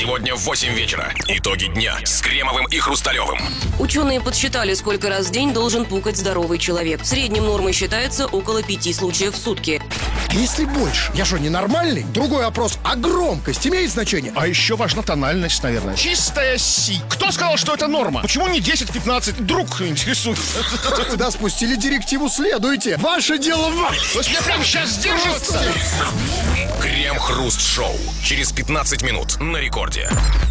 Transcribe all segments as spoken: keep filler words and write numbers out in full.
Сегодня в восемь вечера. Итоги дня с Кремовым и Хрусталевым. Ученые подсчитали, сколько раз в день должен пукать здоровый человек. В среднем нормой считается около пяти случаев в сутки. Если больше, я что, ненормальный? Другой вопрос, а громкость имеет значение? А еще важна тональность, наверное. Чистая си. Кто сказал, что это норма? Почему не десять-пятнадцать? Друг интересует. Когда спустили директиву, следуйте. Ваше дело валить. То есть мне прямо сейчас сдерживаться? Крем-хруст-шоу. Через пятнадцать минут на рекорде.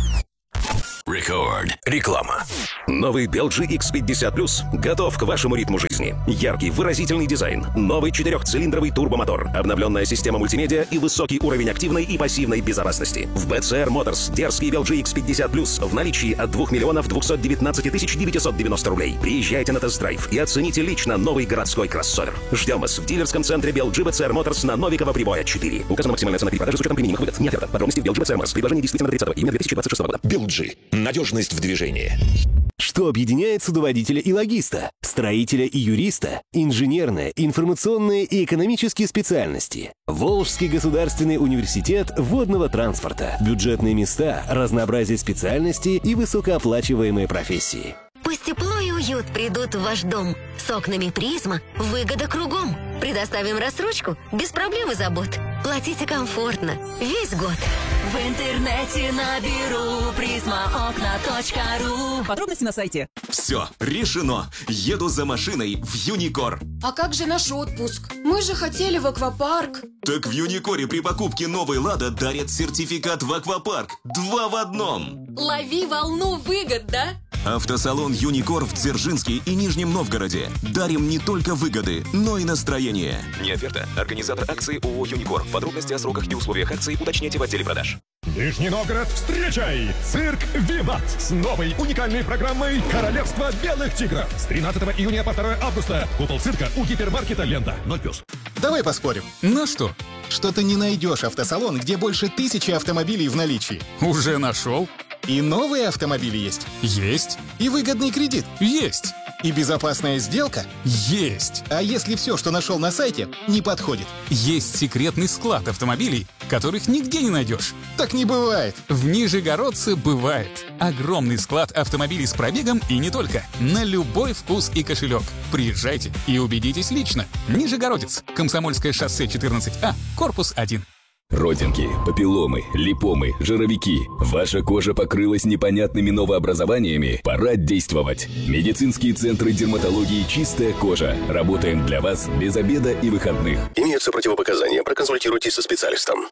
Рекорд. Реклама. Новый би эл джи икс пятьдесят плюс готов к вашему ритму жизни. Яркий, выразительный дизайн, новый четырехцилиндровый турбомотор, обновленная система мультимедиа и высокий уровень активной и пассивной безопасности. В би си ар Motors дерзкий би эл джи икс пятьдесят плюс в наличии от двух миллионов двухсот девятнадцати тысяч девятисот девяносто рублей. Приезжайте на тест-драйв и оцените лично новый городской кроссовер. Ждем вас в дилерском центре би эл джи би си ар Motors на Новикова Прибоя четыре. Указана максимальная цена при продаже с учетом применимых выгод. Не оферта. Подробности в би эл джи би си ар Motors. Предложение действительно до тридцатого июня две тысячи двадцать шестого года. би эл джи. Надежность в движении. Что объединяет судоводителя и логиста, строителя и юриста, инженерные, информационные и экономические специальности? Волжский государственный университет водного транспорта. Бюджетные места, разнообразие специальностей и высокооплачиваемые профессии. Пусть тепло и уют придут в ваш дом. С окнами «Призма» выгода кругом. Предоставим рассрочку без проблем и забот. Платите комфортно весь год. В интернете наберу призма окна точка ру. Подробности на сайте. Все, решено. Еду за машиной в Юникор. А как же наш отпуск? Мы же хотели в аквапарк. Так в Юникоре при покупке новой «Лада» дарят сертификат в аквапарк. Два в одном. Лови волну выгод, да? Автосалон «Юникор» в Дзержинске и Нижнем Новгороде. Дарим не только выгоды, но и настроение. Не оферта. Организатор акции ООО «Юникор». Подробности о сроках и условиях акции уточняйте в отделе продаж. Нижний Новгород, встречай! Цирк «Виват» с новой уникальной программой «Королевство белых тигров». С тринадцатого июня по второе августа. Купол цирка у гипермаркета «Лента». ноль плюс. Давай поспорим. На что? Что ты не найдешь автосалон, где больше тысячи автомобилей в наличии. Уже нашел. И новые автомобили есть? Есть. И выгодный кредит? Есть. И безопасная сделка? Есть. А если все, что нашел на сайте, не подходит? Есть секретный склад автомобилей, которых нигде не найдешь. Так не бывает. В Нижегородце бывает. Огромный склад автомобилей с пробегом и не только. На любой вкус и кошелек. Приезжайте и убедитесь лично. Нижегородец. Комсомольское шоссе четырнадцать А, корпус один. Родинки, папилломы, липомы, жировики. Ваша кожа покрылась непонятными новообразованиями? Пора действовать. Медицинские центры дерматологии «Чистая кожа». Работаем для вас без обеда и выходных. Имеются противопоказания. Проконсультируйтесь со специалистом.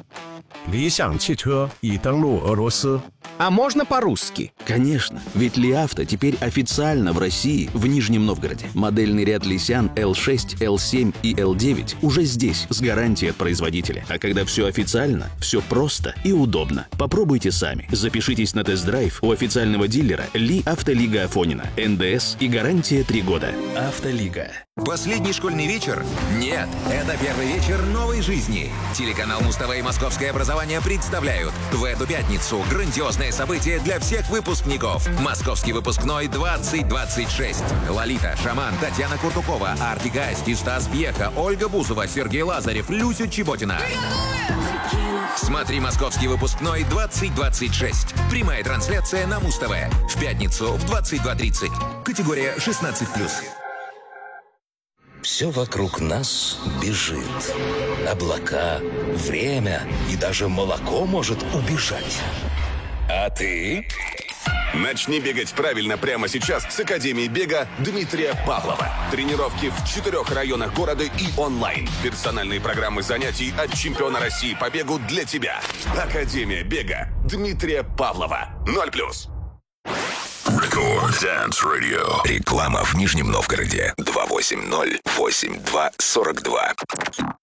А можно по-русски? Конечно, ведь Ли Авто теперь официально в России, в Нижнем Новгороде. Модельный ряд Лисян эл шесть, эл семь и эл девять уже здесь, с гарантией от производителя. А когда все официально, все просто и удобно. Попробуйте сами. Запишитесь на тест-драйв у официального дилера Ли Автолига Афонина. эн дэ эс и гарантия три года. Автолига. Последний школьный вечер? Нет, это первый вечер новой жизни. Телеканал Муз-ТВ и Московское образование представляют в эту пятницу грандиозное событие для всех выпускников. Московский выпускной двадцать двадцать шесть. Лолита, Шаман, Татьяна Куртукова, Артик Асти, Стас Пьеха, Ольга Бузова, Сергей Лазарев, Люся Чеботина. Смотри «Московский выпускной двадцать двадцать шесть». Прямая трансляция на Муз-ТВ. В пятницу в двадцать два тридцать. Категория шестнадцать плюс. Все вокруг нас бежит. Облака, время и даже молоко может убежать. А ты? Начни бегать правильно прямо сейчас с Академии бега Дмитрия Павлова. Тренировки в четырех районах города и онлайн. Персональные программы занятий от чемпиона России по бегу для тебя. Академия бега Дмитрия Павлова. ноль плюс. Рекорд Dance Radio. Реклама в Нижнем Новгороде. два восемь ноль восемь два сорок два.